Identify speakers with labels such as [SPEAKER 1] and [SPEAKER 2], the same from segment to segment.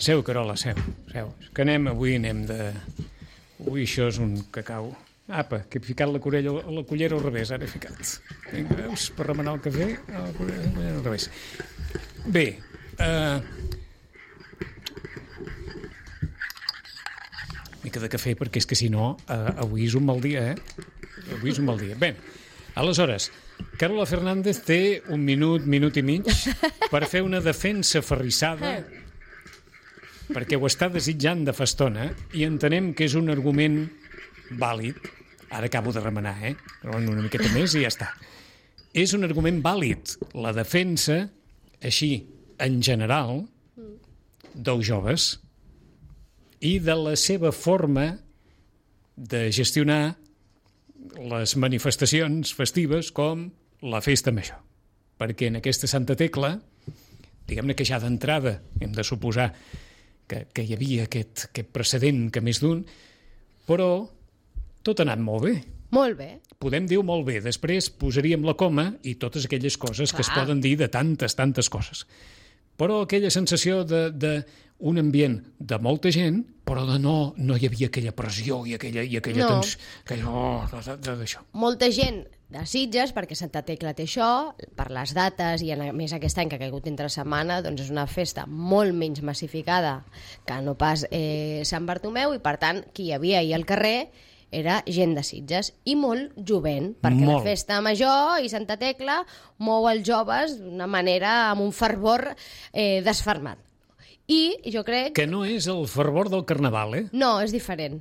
[SPEAKER 1] Seu, Carola, seu. Que anem de... Ui, això és un cacau. Apa, que he ficat la cullera al revés, ara he ficat. Vinga, veus, per remenar el cafè, la cullera al revés. Bé, mica de cafè, perquè és que si no, avui és un mal dia, Avui és un mal dia. Bé, aleshores, Carola Fernández té un minut i mig per fer una defensa aferrissada perquè ho està desitjant de fa estona i entenem que és un argument vàlid. Ara acabo de remenar, una miqueta més i ja està. És un argument vàlid la defensa, així, en general, dels joves i de la seva forma de gestionar les manifestacions festives com la festa major. Perquè en aquesta Santa Tecla, diguem-ne que ja d'entrada hem de suposar que hi havia aquest precedent que més d'un, però tot ha anat molt bé.
[SPEAKER 2] Molt bé.
[SPEAKER 1] Podem dir molt bé. Després posaríem la coma i totes aquelles coses que es poden dir de tantes coses. Però aquella sensació d'un ambient de molta gent, però de no hi havia aquella pressió i aquella tensió, d'això.
[SPEAKER 2] Molta gent de Sitges, perquè Santa Tecla té això, per les dates, i a més aquest any que ha caigut entre setmana, doncs és una festa molt menys massificada que no pas Sant Bartomeu, i per tant, qui hi havia ahir al carrer era gent de Sitges, i molt jovent, perquè la festa major i Santa Tecla mou els joves d'una manera, amb un fervor desfermat. I jo crec...
[SPEAKER 1] Que no és el fervor del carnaval,
[SPEAKER 2] No, és diferent.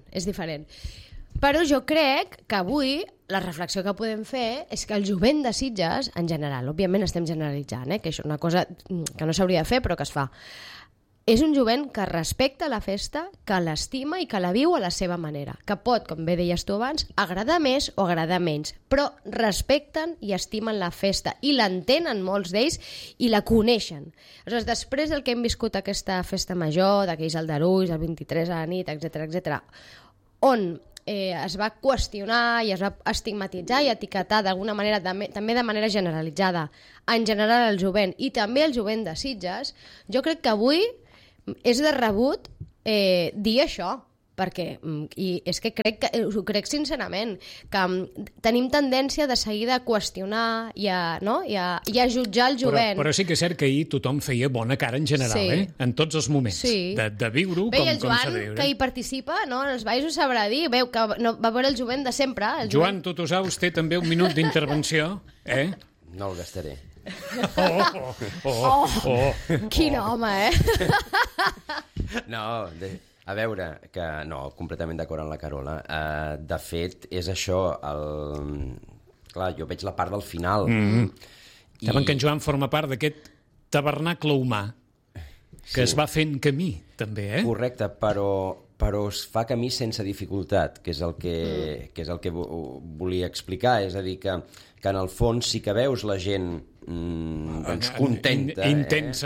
[SPEAKER 2] Però jo crec que avui la reflexió que podem fer és que el jovent de Sitges, en general, òbviament estem generalitzant, que això és una cosa que no s'hauria de fer però que es fa, és un jovent que respecta la festa, que l'estima i que la viu a la seva manera, que pot, com bé deies tu abans, agradar més o agradar menys, però respecten i estimen la festa i l'entenen molts d'ells i la coneixen. Aleshores, després del que hem viscut aquesta festa major, d'aquells aldarulls, el 23 a la nit, etc, on es va qüestionar i es va estigmatitzar i etiquetar d'alguna manera, també de manera generalitzada, en general el jovent i també el jovent de Sitges, jo crec que avui és de rebut dir això, perquè, i és que ho crec sincerament, que tenim tendència de seguida a qüestionar i a jutjar el jovent.
[SPEAKER 1] Però sí que és cert que ahir tothom feia bona cara en general, en tots els moments, de viure-ho com s'ha de viure.
[SPEAKER 2] Bé, el Joan, que hi participa, en els balls ho sabrà dir, veu que va veure el jovent de sempre.
[SPEAKER 1] Joan Tutusaus té també un minut d'intervenció,
[SPEAKER 3] No el gastaré.
[SPEAKER 2] Quin home,
[SPEAKER 3] No, a veure, que no, completament d'acord amb la Carola. De fet, és això, clar, jo veig la part del final.
[SPEAKER 1] Saben que en Joan forma part d'aquest tabernacle humà que es va fent camí, també,
[SPEAKER 3] Correcte, però es fa camí sense dificultat, que és el que volia explicar. És a dir, que en el fons sí que veus la gent contenta,
[SPEAKER 1] intensa,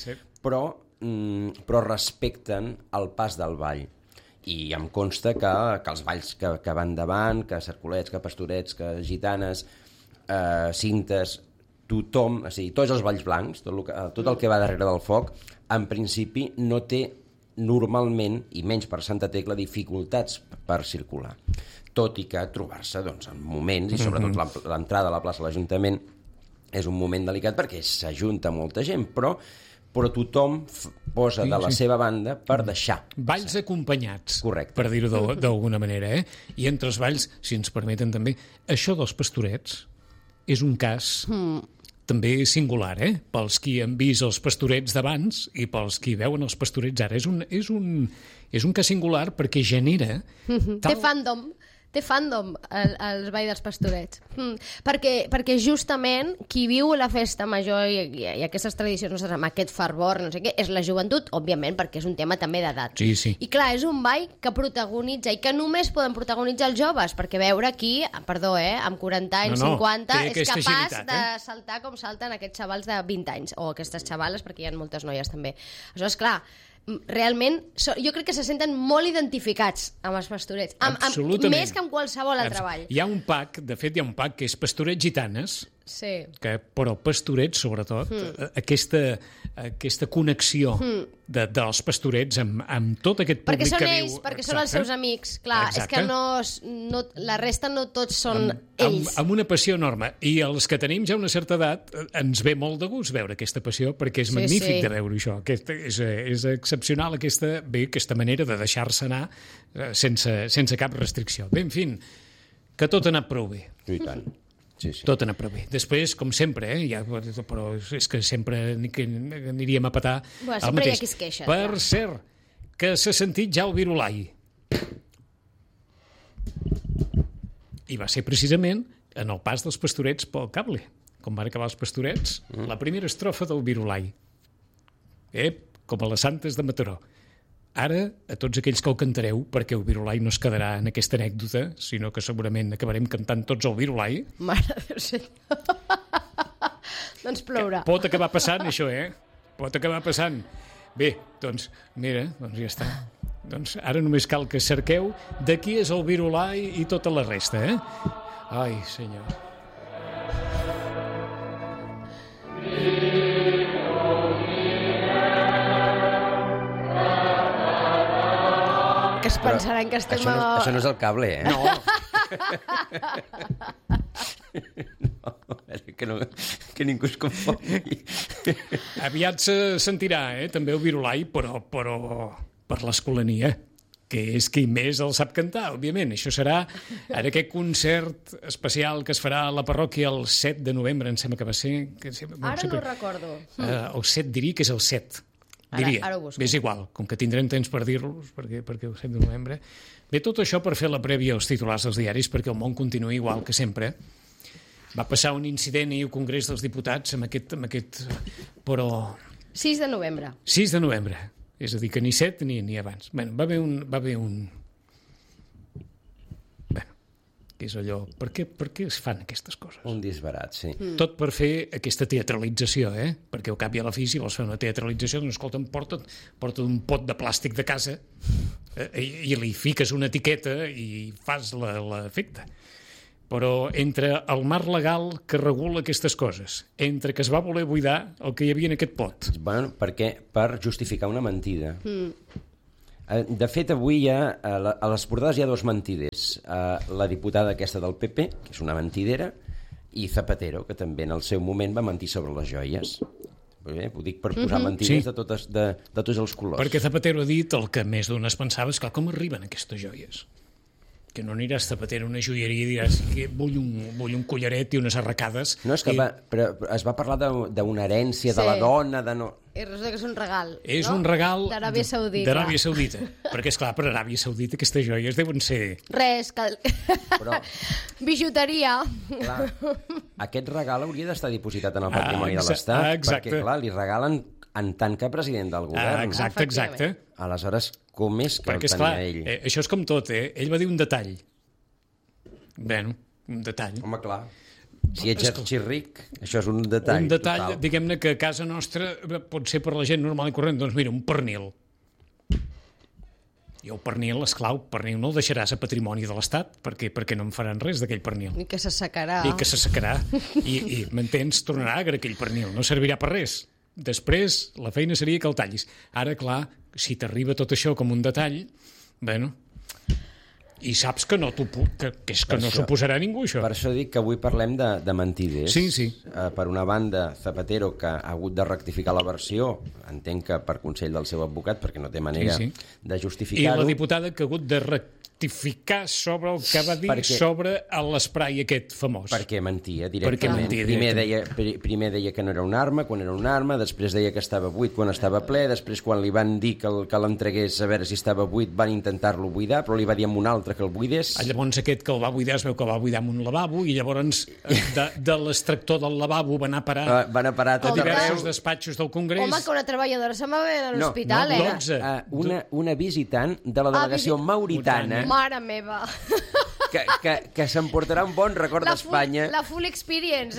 [SPEAKER 3] però respecten el pas del ball. I em consta que els balls que van davant, que cercolets, que pastorets, que gitanes, cintes, tothom, o sigui, tots els balls blancs, tot el que va darrere del foc, en principi no té normalment, i menys per Santa Tecla, dificultats per circular. Tot i que trobar-se en moments, i sobretot l'entrada a la plaça de l'Ajuntament, és un moment delicat perquè s'ajunta molta gent, però tothom posa de la seva banda per deixar.
[SPEAKER 1] Balls acompanyats,
[SPEAKER 3] correcte,
[SPEAKER 1] per dir-ho d'alguna manera, I entre els balls, si ens permeten també, això dels pastorets és un cas també singular, pels qui han vist els pastorets d'abans i pels qui veuen els pastorets ara. És un cas singular perquè genera...
[SPEAKER 2] Té fandom el ball dels pastorets. Perquè justament qui viu la festa major i aquestes tradicions amb aquest fervor, no sé què, és la joventut, òbviament, perquè és un tema també d'edat.
[SPEAKER 1] Sí.
[SPEAKER 2] I clar, és un ball que protagonitza i que només poden protagonitzar els joves, perquè veure qui, perdó, amb 40 anys, 50, és capaç de saltar com salten aquests xavals de 20 anys, o aquestes xavales, perquè hi ha moltes noies també. Aleshores, clar, realment, jo crec que se senten molt identificats amb els pastorets, més que amb qualsevol altre ball.
[SPEAKER 1] Hi ha un pack, de fet hi ha un pack que és Pastorets Gitanes,
[SPEAKER 2] Sí.
[SPEAKER 1] Però Pastorets, sobretot, aquesta connexió dels Pastorets amb tot aquest públic
[SPEAKER 2] perquè són
[SPEAKER 1] que
[SPEAKER 2] ells,
[SPEAKER 1] viu...
[SPEAKER 2] perquè són els seus amics. Clar, és que la resta no tots són ells.
[SPEAKER 1] Amb una passió enorme. I els que tenim ja una certa edat ens ve molt de gust veure aquesta passió, perquè és magnífic de veure això. És excepcional aquesta manera de deixar-se anar sense cap restricció. Bé, en fi, que tot ha anat prou bé.
[SPEAKER 3] I tant. Sí.
[SPEAKER 1] Tot ha anat prou bé. Després, com sempre, però és que sempre aniríem a petar el mateix.
[SPEAKER 2] Sempre hi ha qui es queixa.
[SPEAKER 1] Per cert, que s'ha sentit ja el virulai. I va ser precisament en el pas dels Pastorets pel cable. Com van acabar els Pastorets, la primera estrofa del virulai. Com a les Santes de Mataró. Ara, a tots aquells que el cantareu, perquè el virulai no es quedarà en aquesta anècdota, sinó que segurament acabarem cantant tots el virulai.
[SPEAKER 2] Mare de Déu, senyor. Doncs plourà.
[SPEAKER 1] Pot acabar passant, això, Pot acabar passant. Bé, doncs, mira, doncs ja està. Doncs ara només cal que cerqueu de qui és el virulai i tota la resta, Ai, senyor.
[SPEAKER 2] Que es pensaran que estem...
[SPEAKER 3] Això no és el cable,
[SPEAKER 1] No.
[SPEAKER 3] Que ningú es confongui.
[SPEAKER 1] Aviat se sentirà, també el virulai, però per l'escolania, que és qui més el sap cantar, òbviament. Això serà en aquest concert especial que es farà a la parròquia el 7 de novembre, em sembla que va ser...
[SPEAKER 2] Ara no ho recordo.
[SPEAKER 1] El 7 diria que és el 7. Diria.
[SPEAKER 2] Ara ho busco.
[SPEAKER 1] És igual, com que tindrem temps per dir-los, perquè el 7 de novembre... Bé, tot això per fer la prèvia als titulars dels diaris, perquè el món continua igual que sempre. Va passar un incident ahir al Congrés dels Diputats amb aquest... Però...
[SPEAKER 2] 6 de novembre.
[SPEAKER 1] 6 de novembre. És a dir, que ni 7 ni abans. Bé, va haver un... Bé, que és allò... Per què es fan aquestes coses?
[SPEAKER 3] Un disbarat, sí.
[SPEAKER 1] Tot per fer aquesta teatralització, Perquè al cap i a la fi, si vols fer una teatralització, doncs, escolta'm, porta un pot de plàstic de casa i li fiques una etiqueta i fas l'efecte. Però entre el marc legal que regula aquestes coses, entre que es va voler buidar el que hi havia en aquest pot...
[SPEAKER 3] Bueno, per justificar una mentida. De fet, avui a les portades hi ha dos mentides. La diputada aquesta del PP, que és una mentidera, i Zapatero, que també en el seu moment va mentir sobre les joies. Ho dic per posar mentides de tots els colors.
[SPEAKER 1] Perquè Zapatero ha dit el que més d'un es pensava, és que com arriben aquestes joies? Que no aniràs Zapatero a una joieria i diràs que vull un collaret i unes arracades.
[SPEAKER 3] No, és que però es va parlar d'una herència de la dona, de no...
[SPEAKER 2] I resulta que és un regal,
[SPEAKER 1] és un regal
[SPEAKER 2] d'Aràbia Saudita.
[SPEAKER 1] D'Aràbia Saudita. Perquè, esclar, per Aràbia Saudita aquestes joies deuen ser...
[SPEAKER 2] Res,
[SPEAKER 3] Però,
[SPEAKER 2] bijuteria.
[SPEAKER 3] clar, aquest regal hauria d'estar dipositat en el patrimoni de l'Estat,
[SPEAKER 1] exacte.
[SPEAKER 3] perquè, clar, li regalen en tant que president del govern.
[SPEAKER 1] Exacte.
[SPEAKER 3] Aleshores, com és que
[SPEAKER 1] perquè,
[SPEAKER 3] el
[SPEAKER 1] esclar,
[SPEAKER 3] tenia ell?
[SPEAKER 1] això és com tot, Ell va dir un detall. Bueno, un detall.
[SPEAKER 3] Home, clar. Si ets xirric, això és un detall.
[SPEAKER 1] Un detall,
[SPEAKER 3] total.
[SPEAKER 1] diguem-ne, que a casa nostra pot ser per la gent normal i corrent. Doncs mira, un pernil. I el pernil, esclar, el pernil no el deixaràs a patrimoni de l'Estat, perquè no en faran res d'aquell pernil.
[SPEAKER 2] I que s'assecarà.
[SPEAKER 1] I m'entens, tornarà agre aquell pernil. No servirà per res. Després, la feina seria que el tallis. Ara, clar, si t'arriba tot això com un detall, bueno... I saps que no s'ho posarà ningú, això.
[SPEAKER 3] Per això dic que avui parlem de mentides.
[SPEAKER 1] Sí.
[SPEAKER 3] Per una banda, Zapatero, que ha hagut de rectificar la versió, entenc que per consell del seu advocat, perquè no té manera de justificar-ho.
[SPEAKER 1] I la diputada que ha hagut de rectificar sobre el que va dir sobre l'esprai aquest famós.
[SPEAKER 3] Perquè mentia directament. Primer deia que no era una arma, quan era una arma, després deia que estava buit quan estava ple, després quan li van dir que l'entregués a veure si estava buit van intentar-lo buidar, però li va dir amb un altre que el buidés.
[SPEAKER 1] Llavors aquest que el va buidar es veu que el va buidar amb un lavabo i llavors de l'extractor del lavabo van a parar
[SPEAKER 3] a
[SPEAKER 1] diversos despatxos del Congrés.
[SPEAKER 2] Home, que una treballadora se'n va haver de l'hospital,
[SPEAKER 3] una visitant de la delegació mauritana.
[SPEAKER 2] Mare meva.
[SPEAKER 3] Que s'emportarà un bon record d'Espanya.
[SPEAKER 2] La full experience.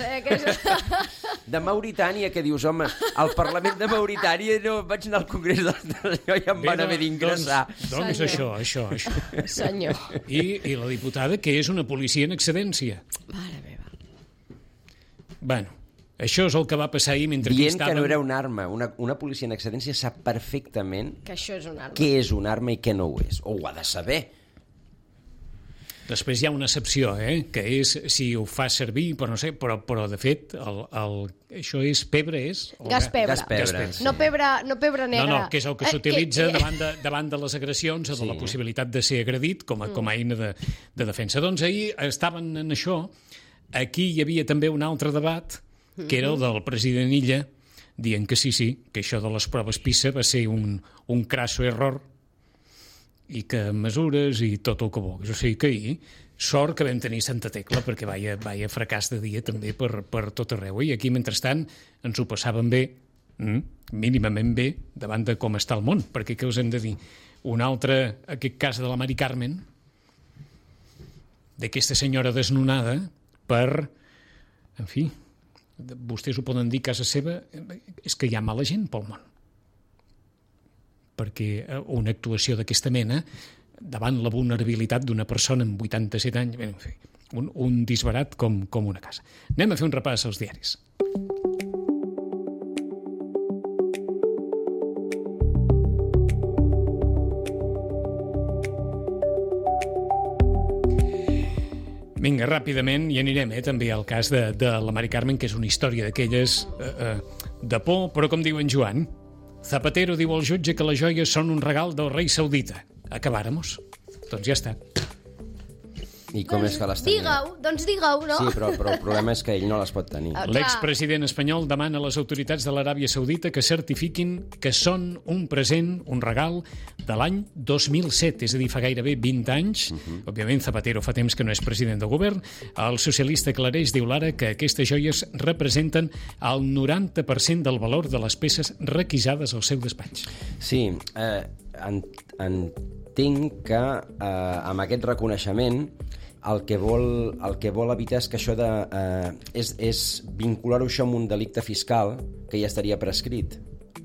[SPEAKER 3] De Mauritània, que dius, home, al Parlament de Mauritània no vaig anar al Congrés d'allò i em van haver d'ingressar.
[SPEAKER 1] Doncs això.
[SPEAKER 2] Senyor.
[SPEAKER 1] I la diputada, que és una policia en excedència.
[SPEAKER 2] Mare meva.
[SPEAKER 1] Bueno, això és el que va passar ahir mentre
[SPEAKER 3] Dient
[SPEAKER 1] estàvem...
[SPEAKER 3] que no era una arma. Una policia en excedència sap perfectament
[SPEAKER 2] Que això és una arma.
[SPEAKER 3] què és una arma i què no ho és. O ho ha de saber.
[SPEAKER 1] Després hi ha una excepció, que és si ho fa servir, però no sé, però de fet, això és pebre, és?
[SPEAKER 2] Gas pebre.
[SPEAKER 3] Gas pebre.
[SPEAKER 2] No pebre negra.
[SPEAKER 1] No, que és el que s'utilitza davant de les agressions o de la possibilitat de ser agredit com a eina de defensa. Doncs ahir estaven en això. Aquí hi havia també un altre debat, que era el del president Illa, dient que sí, que això de les proves PISA va ser un crasso error i que mesures i tot el que vulguis. O sigui que ahir, sort que vam tenir Santa Tecla, perquè vaya fracàs de dia també per tot arreu. I aquí, mentrestant, ens ho passàvem bé, mínimament bé, davant de com està el món. Perquè què us hem de dir? Un altre, aquest cas de la Mari Carmen, d'aquesta senyora desnonada, en fi, vostès ho poden dir a casa seva, és que hi ha mala gent pel món. Perquè una actuació d'aquesta mena, davant la vulnerabilitat d'una persona amb 87 anys, en fi, un disbarat com una casa. Anem a fer un repàs als diaris. Vinga, ràpidament, i anirem també al cas de la Mari Carmen, que és una història d'aquelles de por, però com diu en Joan, Zapatero diu al jutge que les joies són un regal del rei saudita. Acabáramos. Doncs ja està.
[SPEAKER 3] I com és que les tenia?
[SPEAKER 2] Digueu, no?
[SPEAKER 3] Sí, però el problema és que ell no les pot tenir.
[SPEAKER 1] L'expresident espanyol demana a les autoritats de l'Aràbia Saudita que certifiquin que són un present, un regal, de l'any 2007, és a dir, fa gairebé 20 anys. Òbviament, Zapatero fa temps que no és president del govern. El socialista aclareix, diu l'Ara, que aquestes joies representen el 90% del valor de les peces requisades al seu despatx.
[SPEAKER 3] Sí, entenc que amb aquest reconeixement el que vol evitar és que això és vincular-ho això amb un delicte fiscal que ja estaria prescrit.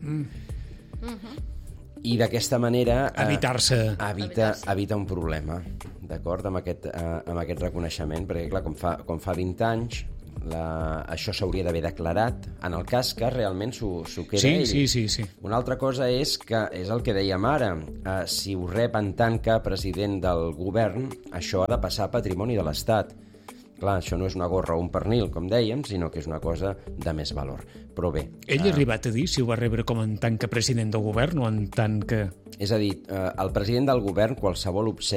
[SPEAKER 3] I d'aquesta manera evita un problema, d'acord, amb aquest reconeixement, perquè clar, com fa 20 anys això s'hauria d'haver declarat en el cas que realment s'ho queda ell.
[SPEAKER 1] Sí.
[SPEAKER 3] Una altra cosa és que, és el que dèiem ara, si ho rep en tant que president del govern, això ha de passar a patrimoni de l'Estat. Clar, això no és una gorra o un pernil, com dèiem, sinó que és una cosa de més valor. Però bé...
[SPEAKER 1] Ell ha arribat a dir si ho va rebre com en tant que president del govern o en tant que...
[SPEAKER 3] És a dir, el president del govern, qualsevol obsèquia